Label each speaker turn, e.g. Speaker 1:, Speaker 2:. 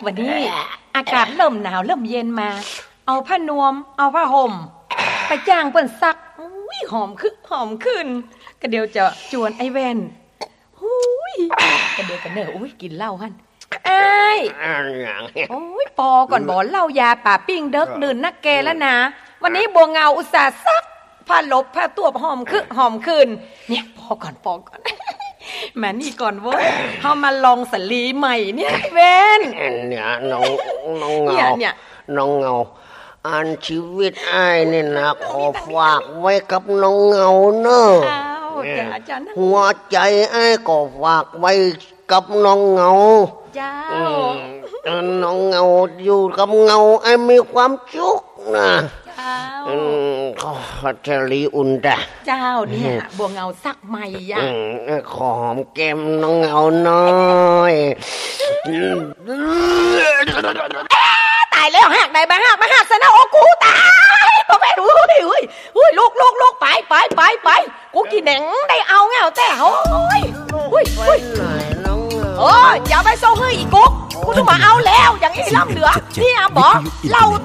Speaker 1: วันนี้อากาศเริ่มหนาวเริ่มเย็นมาเอาผ้านวมเอาผ้าห่มไปจ้างเปิ้นซักหอมขึ้นก็เดี๋ยวจะจวนไอ้แว่นก็เดี๋ยวกันเนอะกินเหล้าหั่นไอ้ปอก่อนบอกเหล้ายาป่าปิ้งเด็กดื่นนักแกแล้วนะวันนี้บัวเงาอุตส่าห์ซักผ้าลบผ้าตัวหอมขึ้นเนี่ยปอก่อนแม่นี่ก่อนเว้ยเฮามาลองสลีใหม่เนี่ยเว้น
Speaker 2: เนี่ยน้องเงาน้องเงาอันชีวิตไอ้นี่นะขอฝากไว้กับน้องเงาเนอะหัวใจไอ้ก็ฝากไว้กับน้องเงา
Speaker 1: เจ้า
Speaker 2: น้องเงาอยู่กับเงาไอ้มีความสุขนะขอเทลีอุ่นจ้ะ
Speaker 1: เจ้าเนี่ยบัวเงาซักใหม่ย่ะ
Speaker 2: ขอหอมแก้มน้องเงาหน่อย
Speaker 1: ตายแล้วหักได้มาหักซะนะโอ้กูตายพ่อแม่ลูกไปกูกินแหนงได้เอาเงาแต่โอ้ยอย่าไปโซ่เฮ้ยอีกุ๊กกูต้องมาเอาแล้วอย่างนี้ล่ำเหลือนี่นะบอกเรา